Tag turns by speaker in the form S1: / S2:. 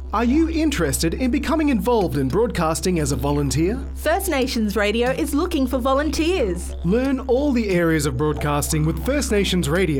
S1: Are you interested in becoming involved in broadcasting as a volunteer?
S2: First Nations Radio is looking for volunteers.
S1: Learn all the areas of broadcasting with First Nations Radio